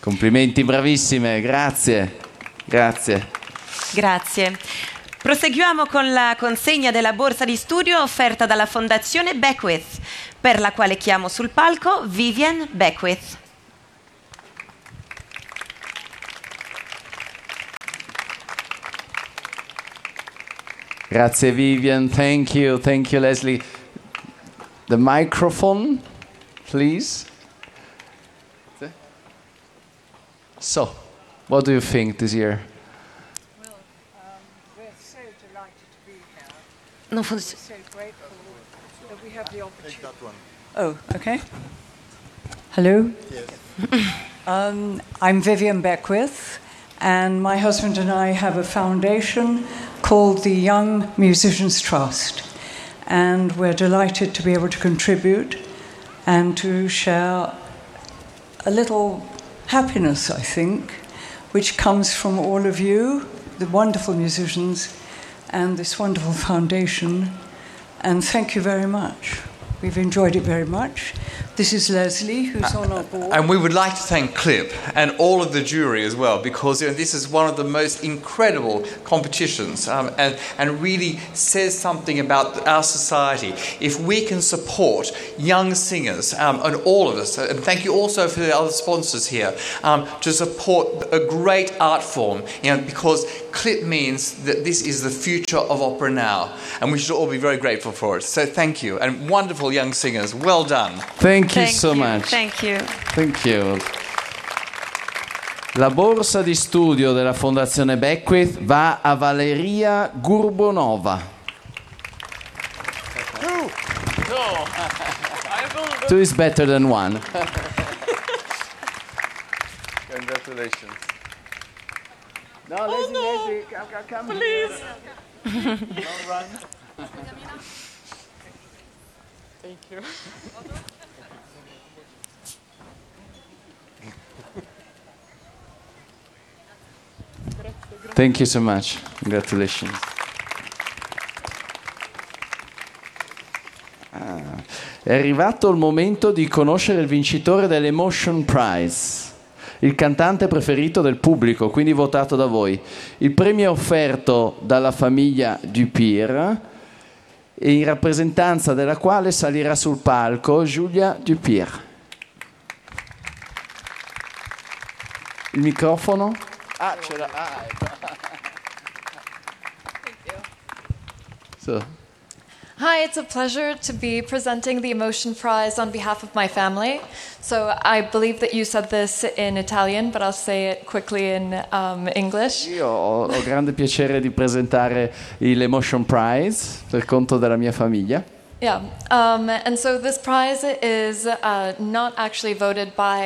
Complimenti, bravissime, grazie. Grazie. Grazie. Proseguiamo con la consegna della borsa di studio offerta dalla Fondazione Beckwith, per la quale chiamo sul palco Vivian Beckwith. Grazie Vivian, thank you Leslie. The microphone, please. So, what do you think this year? Well, we're so delighted to be here. Non We're funziona. so grateful that we have the opportunity. Take that one. Oh, okay. Hello. Yes. I'm Vivian Beckwith, and my husband and I have a foundation called the Young Musicians Trust, and we're delighted to be able to contribute and to share a little happiness, I think, which comes from all of you, the wonderful musicians, and this wonderful foundation. And thank you very much. We've enjoyed it very much. This is Leslie, who's on our board. And we would like to thank Clip and all of the jury as well, because this is one of the most incredible competitions, and really says something about our society. If we can support young singers, and all of us, and thank you also for the other sponsors here, to support a great art form, because Clip means that this is the future of opera now, and we should all be very grateful for it. So thank you, and wonderful young singers, well done. Thank you so much. Thank you. Thank you. La borsa di studio della Fondazione Beckwith va a Valeria Gurbonova. Two is better than one. Congratulations. No, Leslie, come Please. Don't run. Thank you. Thank you so much. Congratulations. È arrivato il momento di conoscere il vincitore dell'Emotion Prize, il cantante preferito del pubblico, quindi votato da voi. Il premio è offerto dalla famiglia Dupire, e in rappresentanza della quale salirà sul palco Julia Dupire. Il microfono? Ah, ce l'ha. So. Hi, it's a pleasure to be presenting the Emotion Prize on behalf of my family. So I believe that you said this in Italian, but I'll say it quickly in English. Io ho grande piacere di presentare l'Emotion Prize per conto della mia famiglia. Yeah, and so this prize is not actually voted by